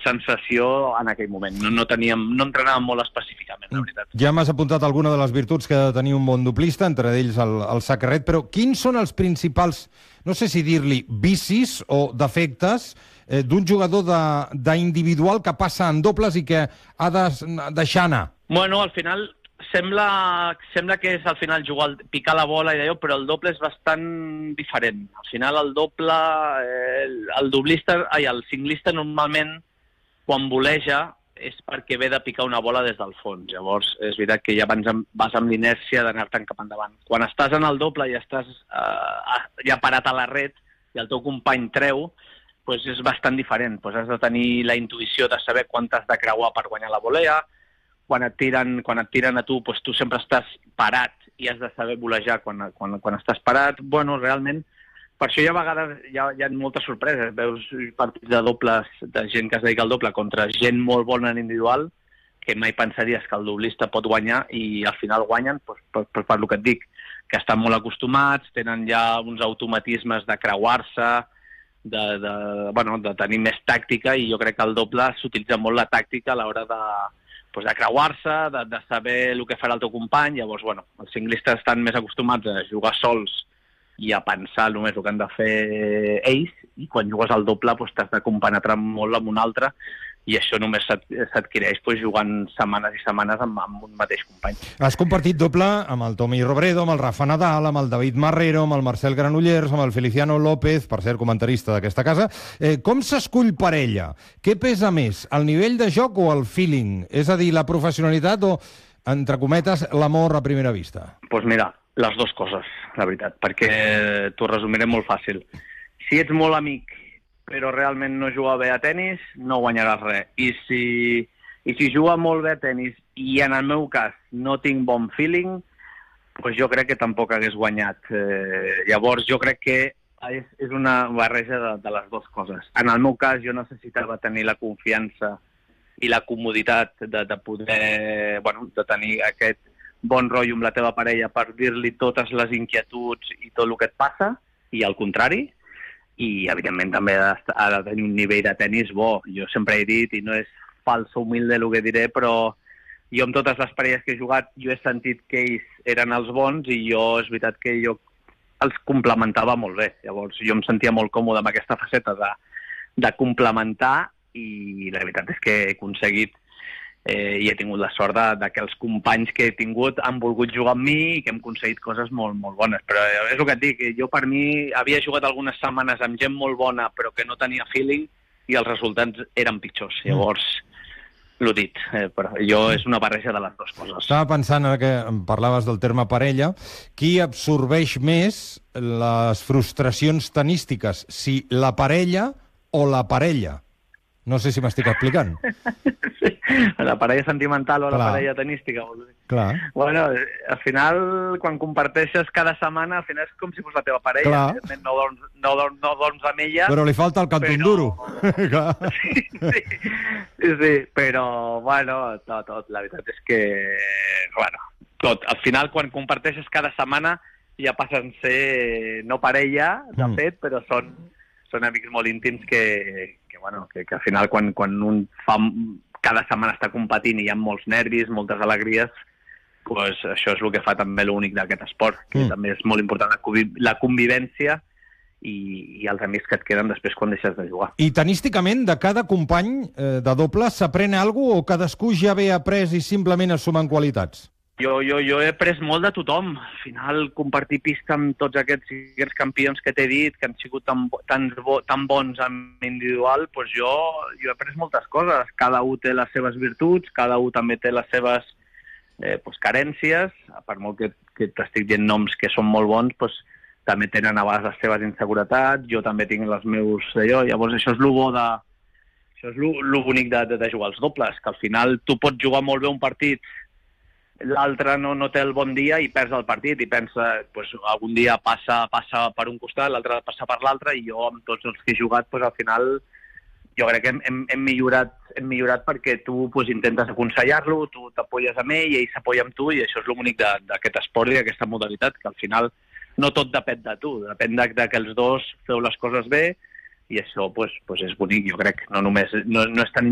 sensació en aquell moment. No entrenàvem molt específicament, la veritat. Ja m'has apuntat alguna de les virtuts que ha de tenir un bon doblista, entre ells el sacarret, però quins són els principals, no sé si dir-li vicis o defectes, d'un jugador d'individual que passa en dobles i que ha de deixar anar? Bueno, al final sembla que és al final picar la bola i d'allò, però el doble és bastant diferent. Al final el doble, el singlista normalment quan voleja és perquè ve de picar una bola des del fons. Llavors és veritat que ja vas amb l'inèrcia d'anar-te'n cap endavant. Quan estàs en el doble i estàs ja parat a la red i el teu company treu, doncs és bastant diferent. Doncs has de tenir la intuïció de saber quan t'has de creuar per guanyar la volea. Quan et tiren a tu, doncs tu sempre estàs parat i has de saber volejar quan estàs parat. Bueno, realment, per això a vegades hi ha moltes sorpreses. Veus partits de dobles, de gent que es dedica al doble contra gent molt bona en individual, que mai pensaries que el doblista pot guanyar i al final guanyen, doncs, per lo que et dic, que estan molt acostumats, tenen ja uns automatismes de creuar-se, de tenir més tàctica, i jo crec que al doble s'utilitza molt la tàctica a l'hora de creuar-se, de saber el que farà el teu company. Llavors, els ciclistes estan més acostumats a jugar sols i a pensar només el que han de fer ells, i quan jugues al doble t'has de compenetrar molt amb un altre, i això només s'adquireix jugant setmanes i setmanes amb un mateix company. Has compartit doble amb el Tommy Robredo, amb el Rafa Nadal, amb el David Marrero, amb el Marcel Granollers, amb el Feliciano López, per ser comentarista d'aquesta casa. Com s'escull parella? Què pesa més, el nivell de joc o el feeling? És a dir, la professionalitat o, entre cometes, l'amor a primera vista? Doncs mira, les dues coses, la veritat, perquè t'ho resumiré molt fàcil. Si ets molt amic però realment no juga bé a tennis, no guanyaràs res. I si juga molt bé a tennis i en el meu cas no tinc bon feeling, doncs jo crec que tampoc hagués guanyat. Llavors jo crec que és una barreja de les dues coses. En el meu cas jo necessitava tenir la confiança i la comoditat de poder, de tenir aquest bon rotllo amb la teva parella per dir-li totes les inquietuds i tot el que et passa, i al contrari. I, evidentment, també ha de tenir un nivell de tennis bo. Jo sempre he dit, i no és falso humilde el que diré, però jo amb totes les parelles que he jugat, jo he sentit que ells eren els bons i és veritat que jo els complementava molt bé. Llavors, jo em sentia molt còmode amb aquesta faceta de complementar, i la veritat és que he aconseguit i he tingut la sort que els companys que he tingut han volgut jugar amb mi i que hem aconseguit coses molt, molt bones. Però és el que et dic, jo per mi havia jugat algunes setmanes amb gent molt bona però que no tenia feeling i els resultats eren pitjors. Llavors, l'ho dit, però jo és una barreja de les dues coses. Estava pensant, ara que em parlaves del terme parella, qui absorbeix més les frustracions tenístiques, si la parella o la parella? No sé si m'estic explicant. Sí, la parella sentimental o la parella tenística. Clar. Bueno, al final, quan comparteixes cada setmana, al final és com si fos la teva parella. No dorms amb ella. Però li falta el canton duro. Sí, però, tot. La veritat és que, tot. Al final, quan comparteixes cada setmana, ja passen a ser no parella, de fet, però són amics molt íntims que al final quan un cada setmana està competint i hi ha molts nervis, moltes alegries, doncs això és el que fa també l'únic d'aquest esport, que també és molt important la convivència i els amics que et queden després quan deixes de jugar. I tenísticament, de cada company de doble s'aprèn alguna cosa o cadascú ja ve après i simplement es sumen qualitats? Jo he après molt de tothom. Al final, compartir pista amb tots aquests campions que t'he dit, que han sigut tan bons en individual, doncs jo he après moltes coses. Cada un té les seves virtuts, cada un també té les seves carències. Per molt que t'estic dient noms que són molt bons, doncs també tenen a vegades les seves inseguretats, jo també tinc les meus d'allò. Llavors això és el bo això és el bonic de jugar als dobles, que al final tu pots jugar molt bé un partit, l'altre no té el bon dia i perds el partit i pensa, algun dia passa per un costat, l'altre passa per l'altre, i jo amb tots els que he jugat, al final jo crec que hem millorat perquè tu intentes aconsellar-lo, tu t'apoyes amb ell i ell s'apoya amb tu, i això és el bonic d'aquest esport i d'aquesta modalitat, que al final no tot depèn de tu, depèn que els dos feu les coses bé, i això és bonic, jo crec. No és tan